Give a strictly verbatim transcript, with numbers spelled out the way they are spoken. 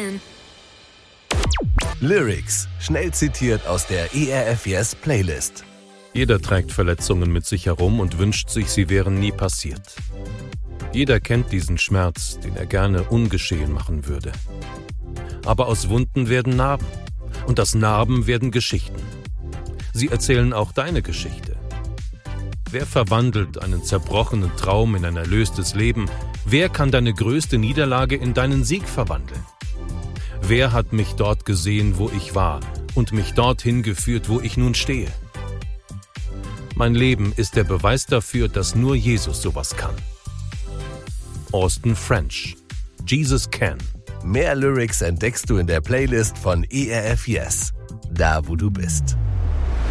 Can. Lyrics, schnell zitiert aus der E R F Yes Playlist. Jeder trägt Verletzungen mit sich herum und wünscht sich, sie wären nie passiert. Jeder kennt diesen Schmerz, den er gerne ungeschehen machen würde. Aber aus Wunden werden Narben und aus Narben werden Geschichten. Sie erzählen auch deine Geschichte. Wer verwandelt einen zerbrochenen Traum in ein erlöstes Leben? Wer kann deine größte Niederlage in deinen Sieg verwandeln? Wer hat mich dort gesehen, wo ich war, und mich dorthin geführt, wo ich nun stehe? Mein Leben ist der Beweis dafür, dass nur Jesus sowas kann. Austin French, Jesus Can. Mehr Lyrics entdeckst du in der Playlist von E R F Yes, da wo du bist.